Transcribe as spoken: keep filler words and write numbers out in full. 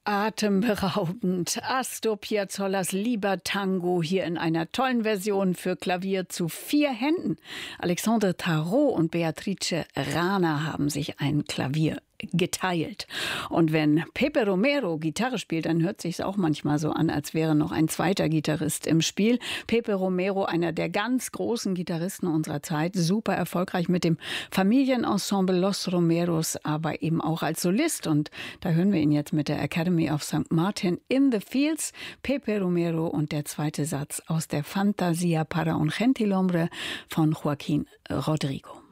Atemberaubend. Astor Piazzolas Liber-Tango hier in einer tollen Version für Klavier zu vier Händen. Alexandre Tarot und Beatrice Rana haben sich ein Klavier geteilt. Und wenn Pepe Romero Gitarre spielt, dann hört sich's auch manchmal so an, als wäre noch ein zweiter Gitarrist im Spiel. Pepe Romero, einer der ganz großen Gitarristen unserer Zeit, super erfolgreich mit dem Familienensemble Los Romeros, aber eben auch als Solist. Und da hören wir ihn jetzt mit der Academy of Sankt Martin in the Fields. Pepe Romero und der zweite Satz aus der Fantasia para un gentilhombre von Joaquín Rodrigo.